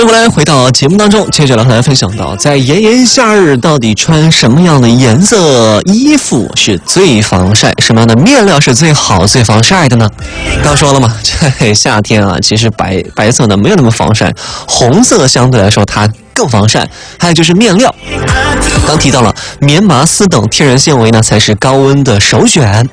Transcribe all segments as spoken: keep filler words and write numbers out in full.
欢迎回来，回到节目当中，接着来和大家分享到，在炎炎夏日，到底穿什么样的颜色衣服是最防晒？什么样的面料是最好、最防晒的呢？刚说了嘛，这夏天啊，其实白白色的没有那么防晒，红色相对来说它更防晒。还有就是面料，刚提到了棉麻丝等天然纤维呢，才是高温的首选。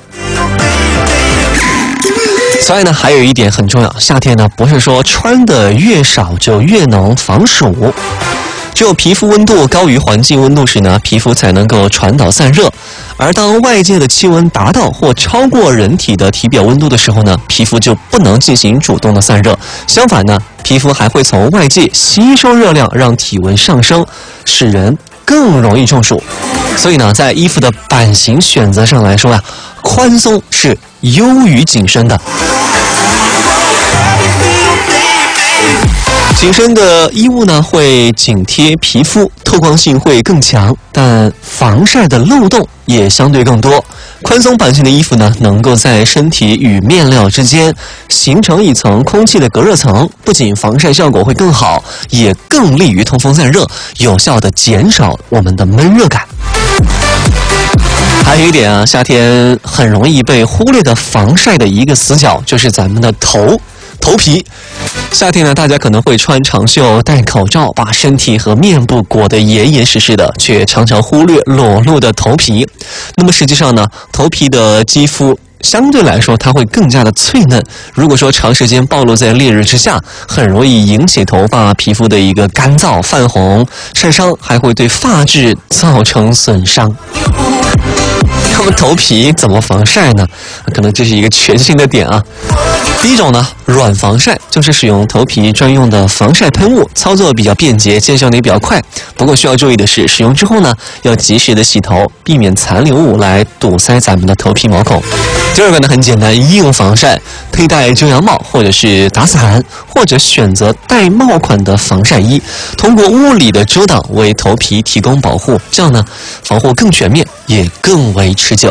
此外呢，还有一点很重要，夏天呢不是说穿的越少就越能防暑，只有皮肤温度高于环境温度时呢，皮肤才能够传导散热。而当外界的气温达到或超过人体的体表温度的时候呢，皮肤就不能进行主动的散热。相反呢，皮肤还会从外界吸收热量，让体温上升，使人更容易中暑。所以呢，在衣服的版型选择上来说呀、啊，宽松是优于紧身的。紧身的衣物呢，会紧贴皮肤，透光性会更强，但防晒的漏洞也相对更多。宽松版型的衣服呢，能够在身体与面料之间形成一层空气的隔热层，不仅防晒效果会更好，也更利于通风散热，有效地减少我们的闷热感。还有一点啊，夏天很容易被忽略的防晒的一个死角，就是咱们的头头皮。夏天呢，大家可能会穿长袖、戴口罩，把身体和面部裹得严严实实的，却常常忽略裸露的头皮。那么实际上呢，头皮的肌肤相对来说它会更加的脆嫩，如果说长时间暴露在烈日之下，很容易引起头发皮肤的一个干燥、泛红、晒伤，还会对发质造成损伤。那么头皮怎么防晒呢？可能这是一个全新的点啊。第一种呢，软防晒，就是使用头皮专用的防晒喷雾，操作比较便捷，见效也比较快。不过需要注意的是，使用之后呢，要及时的洗头，避免残留物来堵塞咱们的头皮毛孔。第二个呢，很简单，硬防晒，佩戴遮阳帽或者是打伞，或者选择带帽款的防晒衣，通过物理的遮挡为头皮提供保护，这样呢，防护更全面，也更为持久。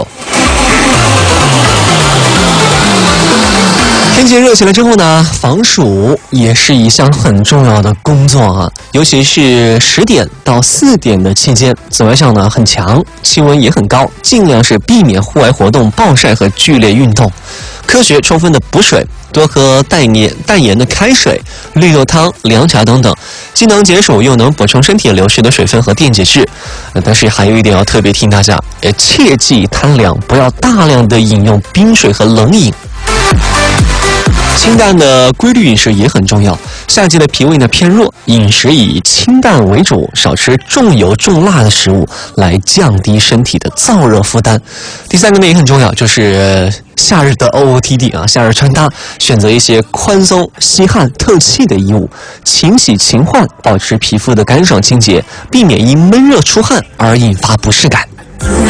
天气热起来之后呢，防暑也是一项很重要的工作啊，尤其是十点到四点的期间，紫外线呢很强，气温也很高，尽量是避免户外活动、暴晒和剧烈运动。科学充分的补水，多喝淡盐淡盐的开水、绿豆汤、凉茶等等，既能解暑又能补充身体流失的水分和电解质。呃、但是还有一点要特别提醒大家，也切忌贪凉，不要大量的饮用冰水和冷饮。清淡的规律饮食也很重要。夏季的脾胃呢偏弱，饮食以清淡为主，少吃重油重辣的食物，来降低身体的燥热负担。第三个呢也很重要，就是夏日的 O O T D 啊，夏日穿搭，选择一些宽松、吸汗、透气的衣物，勤洗勤换，保持皮肤的干爽清洁，避免因闷热出汗而引发不适感。